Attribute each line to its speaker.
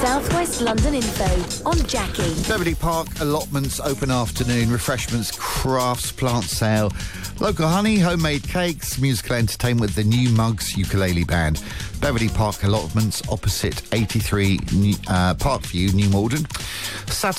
Speaker 1: South West London info on Jackie.
Speaker 2: Beverley Park allotments, open afternoon, refreshments, crafts, plant sale, local honey, homemade cakes, musical entertainment with the New Mugs Ukulele Band. Beverley Park allotments opposite 83 Parkview, New Malden. Saturday